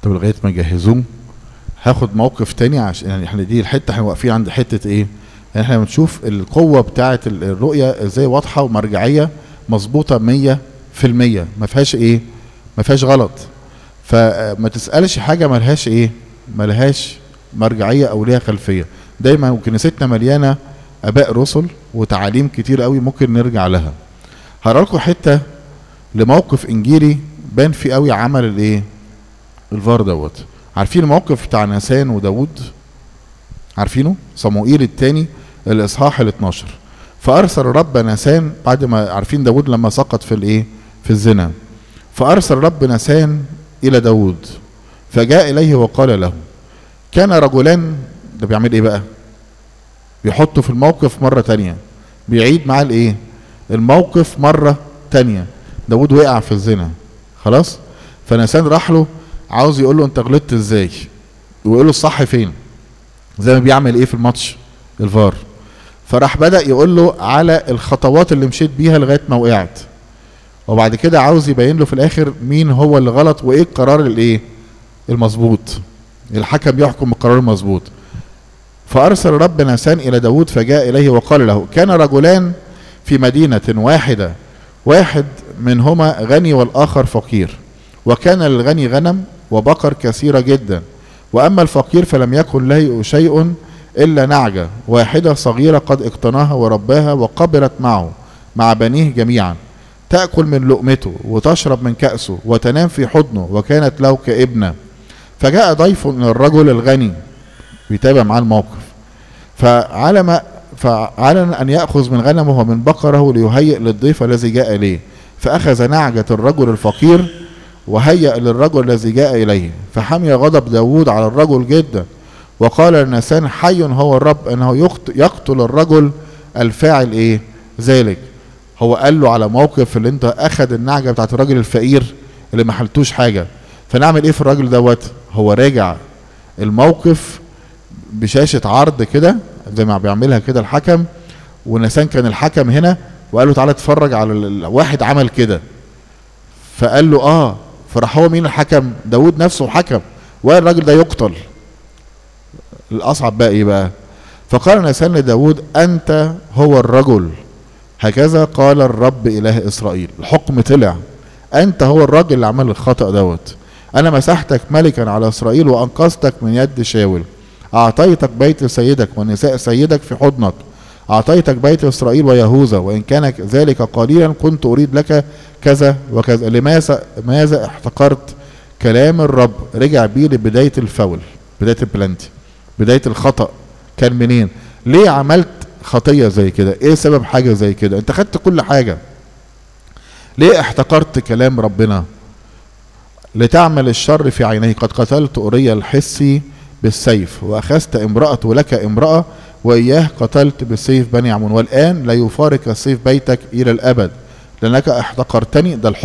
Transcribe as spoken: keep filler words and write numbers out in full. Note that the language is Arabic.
طب لغايه ما يجهزوه هاخد موقف تاني، عشان يعني احنا دي الحته احنا واقفين عند حته ايه؟ يعني احنا بنشوف القوه بتاعه الرؤيه ازاي واضحه ومرجعيه مظبوطه مية في المية، ما فيهاش ايه؟ ما فيهاش غلط. فما تسالش حاجه ملهاش ايه؟ ملهاش مرجعيه او ليها خلفيه. دايما وكنيستنا مليانه اباء رسل وتعاليم كتير قوي ممكن نرجع لها. هقرا لكم حته لموقف انجيلي بان فيه قوي عمل الايه؟ الفار دوت. عارفين الموقف بتاع ناسان وداود؟ عارفينه؟ صموئيل الثاني الاصحاح الاثناشر. فارسل رب ناسان بعد ما عارفين داود لما سقط في الايه؟ في الزنا. فارسل رب ناسان الى داود فجاء اليه وقال له كان رجلان. ده بيعمل ايه بقى؟ بيحطه في الموقف مرة تانية، بيعيد معاه الايه؟ الموقف مرة تانية. داود وقع في الزنا خلاص، فناسان راح له عاوز يقول له انت غلطت ازاي، ويقول له الصح فين، زي ما بيعمل ايه في الماتش الفار. فراح بدأ يقول له على الخطوات اللي مشيت بيها لغاية ما وقعت، وبعد كده عاوز يبين له في الاخر مين هو اللي غلط وايه القرار الايه المظبوط. الحكم يحكم بالقرار المظبوط. فارسل رب ناسان الى داود فجاء اليه وقال له كان رجلان في مدينة واحدة، واحد منهما غني والاخر فقير، وكان للغني غنم وبقر كثيرة جدا، واما الفقير فلم يكن له شيء الا نعجة واحدة صغيرة قد اقتناها ورباها وقبلت معه مع بنيه جميعا، تأكل من لقمته وتشرب من كأسه وتنام في حضنه، وكانت له كابنة. فجاء ضيف من الرجل الغني بيتابع معاه الموقف، فعلم فعلن ان يأخذ من غنمه ومن بقره ليهيئ للضيف الذي جاء اليه، فأخذ نعجة الرجل الفقير وهيأ للرجل الذي جاء إليه. فحمي غضب داود على الرجل جدا، وقال لناسان حي هو الرب أنه يقتل الرجل الفاعل إيه ذلك. هو قال له على موقف اللي انت أخذ النعجة بتاعت الراجل الفقير اللي ما حلتوش حاجة، فنعمل إيه في الراجل دوت؟ هو راجع الموقف بشاشة عرض كده زي ما بيعملها كده الحكم، وناسان كان الحكم هنا وقال له تعالى اتفرج على الواحد عمل كده، فقال له اه، فراح هو مين الحكم؟ داود نفسه حكم وقال الراجل ده يقتل. الاصعب بقى ايه بقى؟ فقال ناسان لداود انت هو الرجل، هكذا قال الرب اله اسرائيل. الحكم طلع، انت هو الراجل اللي عمل الخطأ دوت. انا مسحتك ملكا على اسرائيل وانقذتك من يد شاول، اعطيتك بيت سيدك ونساء سيدك في حضنك، اعطيتك بيت اسرائيل ويهوذا، وان كان ذلك قليلا كنت اريد لك كذا وكذا. لماذا ماذا احتقرت كلام الرب؟ رجع بيه لبداية الفول، بداية البلانتي، بداية الخطأ كان منين؟ ليه عملت خطية زي كده؟ ايه سبب حاجة زي كده؟ انت خدت كل حاجة، ليه احتقرت كلام ربنا؟ لتعمل الشر في عينيه. قد قتلت أوريا الحسي بالسيف، واخذت امرأة لك امرأة، واياه قتلت بالسيف بني عمون، والان لا يفارق السيف بيتك الى الابد لانك احتقرتني. ده الحكم